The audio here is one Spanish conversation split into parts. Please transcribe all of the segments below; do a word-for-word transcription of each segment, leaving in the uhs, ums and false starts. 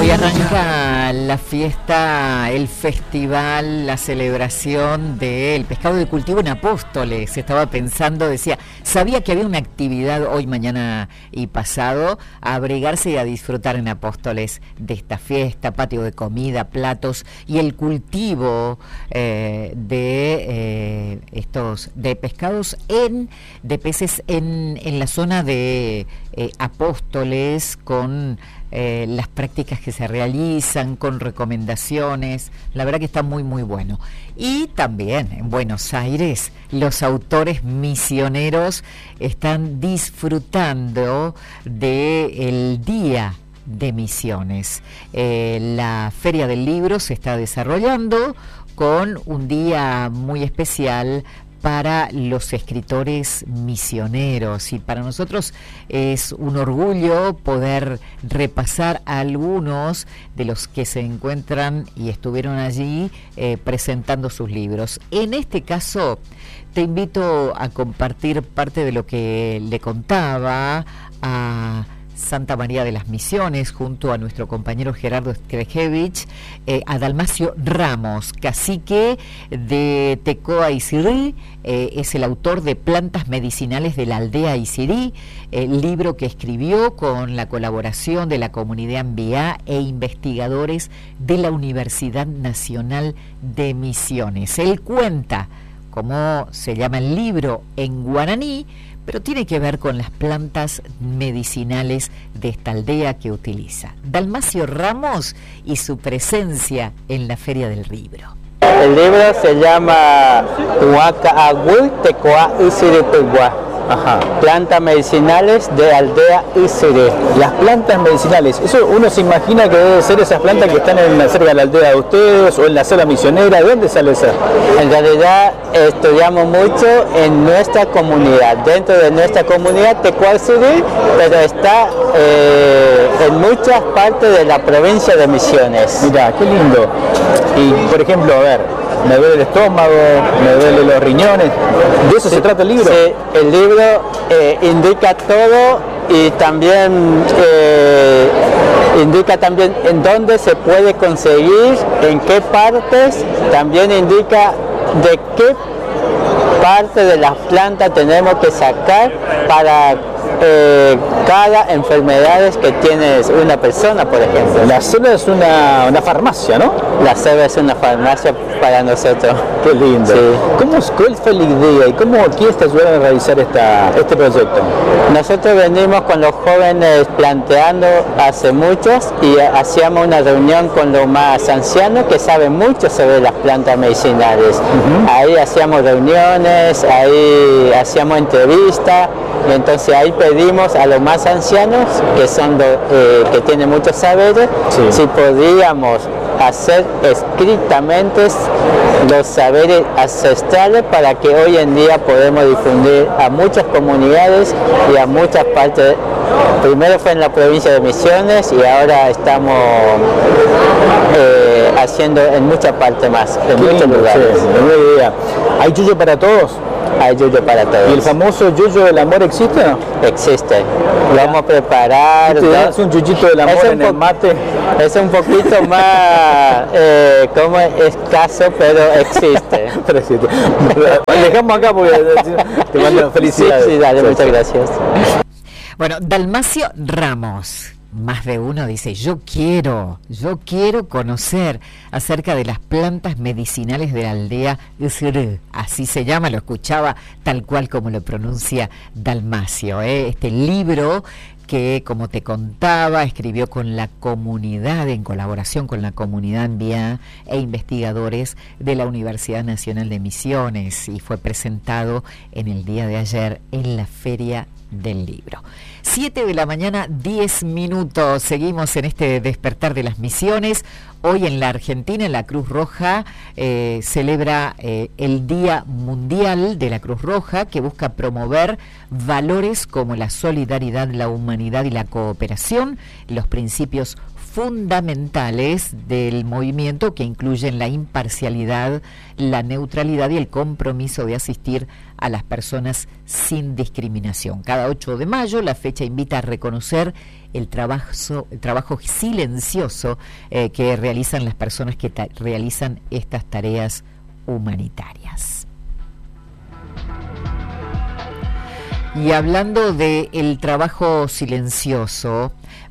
Hoy arranca la fiesta, el festival, la celebración del pescado de cultivo en Apóstoles. Estaba pensando, decía, sabía que había una actividad hoy, mañana y pasado, a abrigarse y a disfrutar en Apóstoles de esta fiesta, patio de comida, platos y el cultivo eh, de eh, estos de pescados en de peces en, en la zona de eh, Apóstoles, con Eh, las prácticas que se realizan, con recomendaciones. La verdad que está muy muy bueno. Y también en Buenos Aires los autores misioneros están disfrutando del Día de Misiones. Eh, la Feria del Libro se está desarrollando con un día muy especial para los escritores misioneros, y para nosotros es un orgullo poder repasar a algunos de los que se encuentran y estuvieron allí eh, presentando sus libros. En este caso te invito a compartir parte de lo que le contaba a Santa María de las Misiones, junto a nuestro compañero Gerardo Strejevich, eh, a Dalmacio Ramos, cacique de Tecoa Isirí, eh, es el autor de Plantas Medicinales de la Aldea Isirí, el eh, libro que escribió con la colaboración de la comunidad Ambiá e investigadores de la Universidad Nacional de Misiones. Él cuenta cómo se llama el libro en guaraní, pero tiene que ver con las plantas medicinales de esta aldea que utiliza. Dalmacio Ramos y su presencia en la Feria del Libro. El libro se llama Huaca Agüí Tecoa Isirí Tuguá. Ajá. Plantas medicinales de Aldea Isirí. Las plantas medicinales, eso uno se imagina que debe ser esas plantas que están en la, cerca de la aldea de ustedes o en la selva misionera. ¿De dónde sale esa? En realidad estudiamos mucho en nuestra comunidad, dentro de nuestra comunidad Tecoa Isirí, pero está eh, en muchas partes de la provincia de Misiones. Mira, qué lindo. Y por ejemplo, a ver, me duele el estómago, me duele los riñones. ¿De eso sí, se trata el libro? Sí, el libro eh, indica todo, y también eh, indica también en dónde se puede conseguir, en qué partes, también indica de qué parte de las plantas tenemos que sacar para eh, cada enfermedad que tiene una persona, por ejemplo. La selva es una, una farmacia, ¿no? La selva es una farmacia para nosotros. Qué lindo. Sí. ¿Cómo, ¿Cuál fue la idea y cómo quién te ayudaron a realizar esta, este proyecto? Nosotros venimos con los jóvenes planteando hace muchos, y hacíamos una reunión con los más ancianos que saben mucho sobre las plantas medicinales. Uh-huh. Ahí hacíamos reuniones, ahí hacíamos entrevistas, y entonces ahí pedimos a los más ancianos, que son lo, eh, que tienen muchos saberes, sí, si podíamos hacer escritamente los saberes ancestrales para que hoy en día podamos difundir a muchas comunidades y a muchas partes. Primero fue en la provincia de Misiones y ahora estamos eh, haciendo en muchas partes más, en Qué muchos lugares. Sí, buena idea. ¿Hay yuyo para todos? Hay yuyo para todos. ¿Y el famoso yuyo del amor existe o no? Existe. Lo vamos a preparar. ¿Te das un yuyito del amor en el mate? Es un poquito más eh, como escaso, pero existe. Pero existe. Dejamos acá porque te mando felicidades. Sí, sí, dale, muchas gracias. Bueno, Dalmacio Ramos. Más de uno dice, yo quiero, yo quiero conocer acerca de las plantas medicinales de la aldea Isirí. Así se llama, lo escuchaba tal cual como lo pronuncia Dalmacio. ¿eh? Este libro que, como te contaba, escribió con la comunidad, en colaboración con la comunidad Ambiá e investigadores de la Universidad Nacional de Misiones, y fue presentado en el día de ayer en la Feria del Libro. siete de la mañana, diez minutos. Seguimos en este despertar de las misiones. Hoy en la Argentina, la Cruz Roja eh, celebra eh, el Día Mundial de la Cruz Roja, que busca promover valores como la solidaridad, la humanidad y la cooperación, los principios fundamentales del movimiento, que incluyen la imparcialidad, la neutralidad y el compromiso de asistir a las personas sin discriminación. Cada ocho de mayo la fecha invita a reconocer el trabajo, el trabajo silencioso eh, que realizan las personas que ta- realizan estas tareas humanitarias. Y hablando del trabajo silencioso,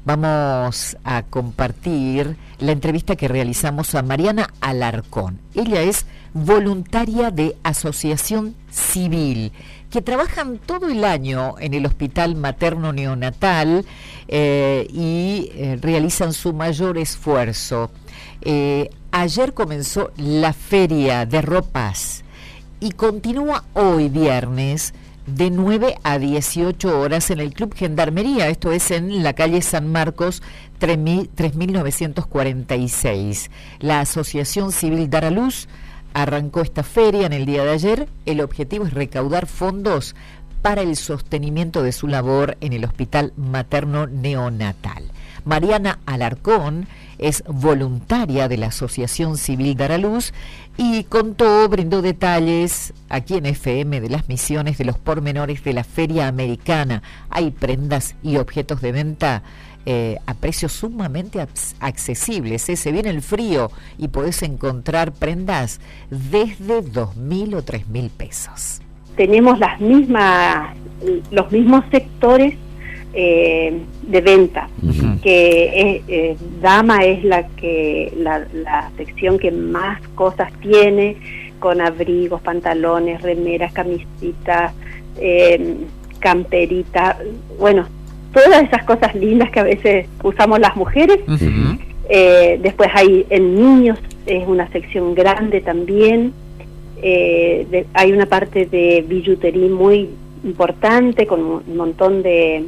vamos a compartir la entrevista que realizamos a Mariana Alarcón. Ella es voluntaria de Asociación Civil, que trabajan todo el año en el Hospital Materno Neonatal eh, y eh, realizan su mayor esfuerzo. Eh, ayer comenzó la feria de ropas y continúa hoy viernes de nueve a dieciocho horas en el Club Gendarmería, esto es en la calle San Marcos tres mil novecientos cuarenta y seis. La Asociación Civil Dar a Luz arrancó esta feria en el día de ayer. El objetivo es recaudar fondos para el sostenimiento de su labor en el Hospital Materno Neonatal. Mariana Alarcón es voluntaria de la Asociación Civil Dar a Luz y contó, brindó detalles aquí en F M de las Misiones de los pormenores de la Feria Americana. Hay prendas y objetos de venta eh, a precios sumamente accesibles. ¿eh? Se viene el frío y podés encontrar prendas desde dos mil o tres mil pesos. Tenemos las mismas, los mismos sectores Eh, de venta, uh-huh. que es, eh, Dama es la que la, la sección que más cosas tiene, con abrigos, pantalones, remeras, camisitas, eh, camperitas, bueno, todas esas cosas lindas que a veces usamos las mujeres. Uh-huh. Eh, después hay en niños, es una sección grande también. Eh, de, hay una parte de billutería muy importante, con un montón de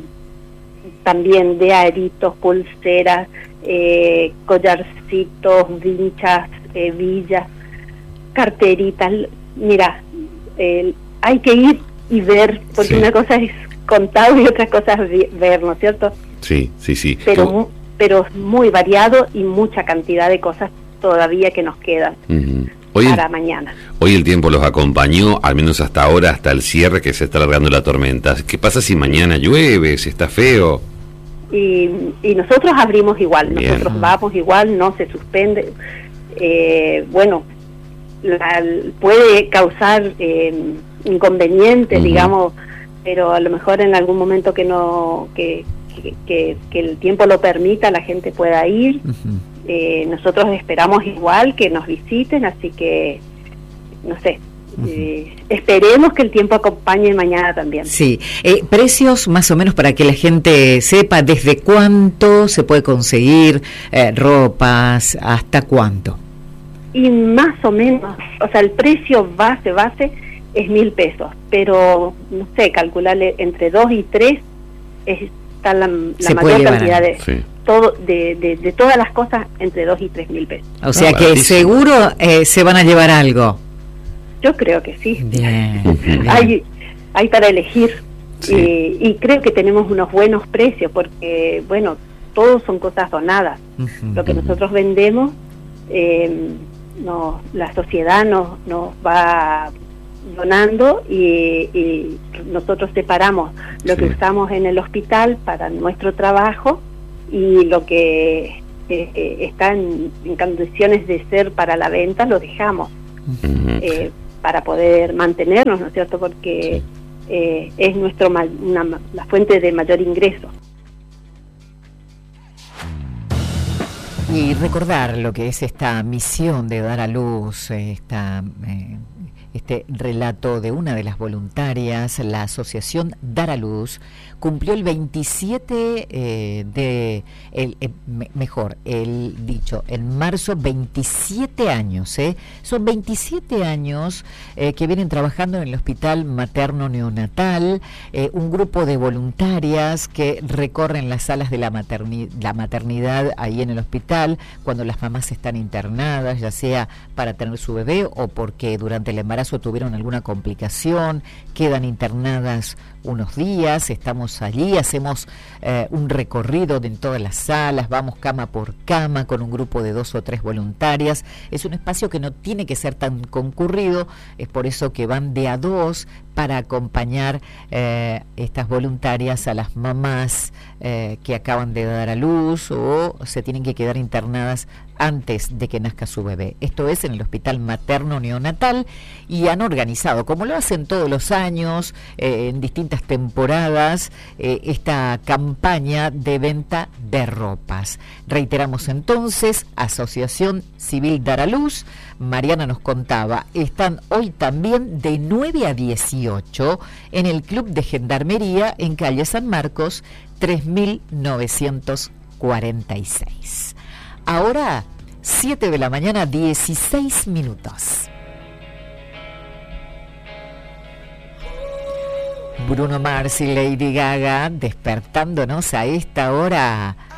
también de aritos, pulseras, eh, collarcitos, vinchas, eh, villas, carteritas. Mira, eh, hay que ir y ver, porque sí. Una cosa es contar y otra cosa es ver, ¿no es cierto? Sí, sí, sí. Pero, mu- pero muy variado y mucha cantidad de cosas todavía que nos quedan. Uh-huh. Hoy para el, mañana. Hoy el tiempo los acompañó, al menos hasta ahora, hasta el cierre que se está alargando la tormenta. ¿Qué pasa si mañana llueve, si está feo? Y, y nosotros abrimos igual, Bien. nosotros vamos igual, no se suspende. Eh, bueno, la, puede causar eh, inconvenientes, uh-huh. digamos, pero a lo mejor en algún momento que no que, que, que, que el tiempo lo permita, la gente pueda ir. Uh-huh. Eh, nosotros esperamos igual que nos visiten, así que, no sé, uh-huh. eh, esperemos que el tiempo acompañe mañana también. Sí, eh, precios más o menos para que la gente sepa desde cuánto se puede conseguir eh, ropas, hasta cuánto. Y más o menos, o sea, el precio base, base es mil pesos, pero, no sé, calcularle entre dos y tres está la, la mayor cantidad de... Sí. todo de, de, de todas las cosas entre dos y tres mil pesos. O sea ah, que baratísimo. Seguro eh, se van a llevar algo. Yo creo que sí. Bien, bien. Hay, hay para elegir. Sí. Y, y creo que tenemos unos buenos precios porque, bueno, todos son cosas donadas. Uh-huh. Lo que nosotros vendemos, eh, no, la sociedad nos, nos va donando y, y nosotros separamos lo sí. que usamos en el hospital para nuestro trabajo y lo que eh, está en, en condiciones de ser para la venta lo dejamos uh-huh. eh, para poder mantenernos, ¿no es cierto? Porque sí. eh, es nuestro ma- una, la fuente de mayor ingreso. Y recordar lo que es esta misión de dar a luz, esta eh, este relato de una de las voluntarias, la Asociación Dar a Luz, cumplió el veintisiete eh, de, el, eh, me, mejor, el dicho, en marzo, veintisiete años, ¿eh? Son veintisiete años eh, que vienen trabajando en el Hospital Materno Neonatal, eh, un grupo de voluntarias que recorren las salas de la, materni- la maternidad ahí en el hospital, cuando las mamás están internadas, ya sea para tener su bebé o porque durante el embarazo tuvieron alguna complicación, quedan internadas unos días, estamos allí, hacemos eh, un recorrido de en todas las salas, vamos cama por cama con un grupo de dos o tres voluntarias. Es un espacio que no tiene que ser tan concurrido, es por eso que van de a dos para acompañar eh, estas voluntarias a las mamás eh, que acaban de dar a luz o se tienen que quedar internadas antes de que nazca su bebé. Esto es en el Hospital Materno Neonatal y han organizado, como lo hacen todos los años, eh, en distintas temporadas, eh, esta campaña de venta de ropas. Reiteramos entonces, Asociación Civil Dar a Luz, Mariana nos contaba, están hoy también de nueve a dieciocho en el Club de Gendarmería en calle San Marcos, tres mil novecientos cuarenta y seis. Ahora, siete de la mañana, dieciséis minutos. Bruno Mars y Lady Gaga despertándonos a esta hora